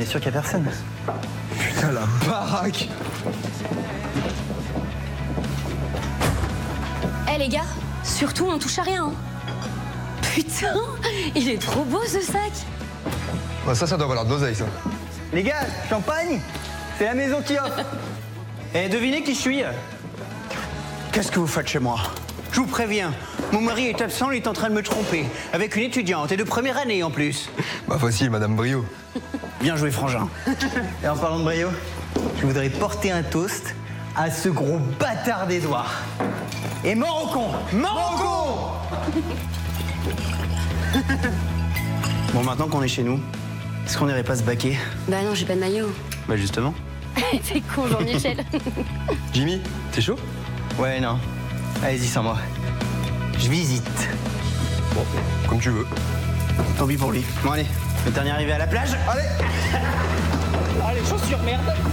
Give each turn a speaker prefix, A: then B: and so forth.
A: est sûr qu'il n'y a personne.
B: Putain, la baraque.
C: Eh les gars, surtout on touche à rien. Hein. Putain, il est trop beau ce sac.
B: Ouais, ça doit valoir de l'oseille, ça.
A: Les gars, champagne, c'est la maison qui offre. Et devinez qui je suis?
D: Qu'est-ce que vous faites chez moi? Je vous préviens, mon mari est absent, il est en train de me tromper. Avec une étudiante et de première année en plus.
B: Bah facile, Madame Brio.
D: Bien joué, frangin.
A: Et en parlant de brio, je voudrais porter un toast à ce gros bâtard d'Edouard. Et mort au con! Mort au con!
D: Bon, maintenant qu'on est chez nous, est-ce qu'on n'irait pas se baquer?
C: Bah non, j'ai pas de maillot.
D: Bah justement.
C: T'es con, Jean-Michel.
B: Jimmy, t'es chaud?
A: Ouais, non. Allez-y sans moi. Je visite.
B: Bon, comme tu veux.
D: Tant pis pour lui. Bon allez, le dernier arrivé à la plage.
A: Allez!
D: Ah les chaussures, merde.